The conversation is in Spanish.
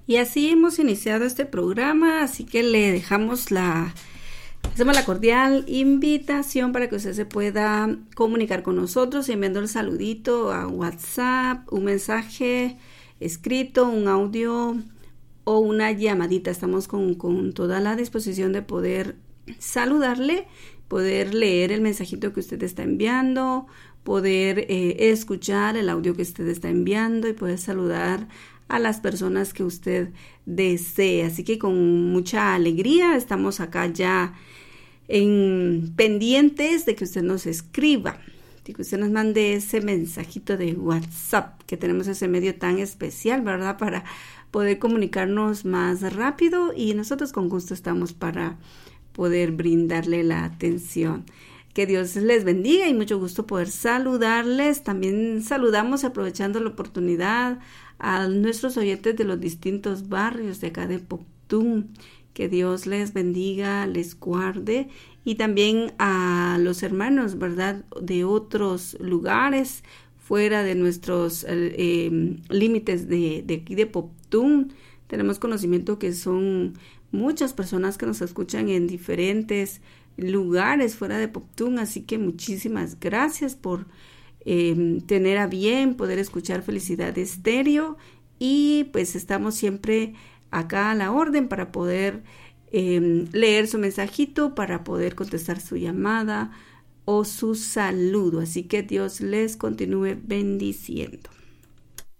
Y así hemos iniciado este programa, así que le hacemos la cordial invitación para que usted se pueda comunicar con nosotros enviando el saludito a WhatsApp, un mensaje escrito, un audio o una llamadita. Estamos con toda la disposición de poder saludarle, poder leer el mensajito que usted está enviando, poder escuchar el audio que usted está enviando y poder saludar a las personas que usted desee. Así que con mucha alegría estamos acá ya pendientes de que usted nos escriba, de que usted nos mande ese mensajito de WhatsApp, que tenemos ese medio tan especial, ¿verdad? Para poder comunicarnos más rápido, y nosotros con gusto estamos para poder brindarle la atención. Que Dios les bendiga y mucho gusto poder saludarles. También saludamos, aprovechando la oportunidad, a nuestros oyentes de los distintos barrios de acá de Poptún. Que Dios les bendiga, les guarde, y también a los hermanos, ¿verdad?, de otros lugares fuera de nuestros límites de aquí de Poptún. Tenemos conocimiento que son muchas personas que nos escuchan en diferentes lugares fuera de Poptún, así que muchísimas gracias por tener a bien poder escuchar Felicidad Estéreo, y pues estamos siempre acá a la orden para poder leer su mensajito, para poder contestar su llamada o su saludo. Así que Dios les continúe bendiciendo.